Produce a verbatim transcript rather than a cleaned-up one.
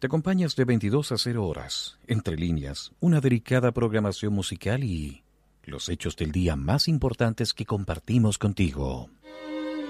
Te acompañas de veintidós a cero horas, entre líneas, una delicada programación musical y los hechos del día más importantes que compartimos contigo.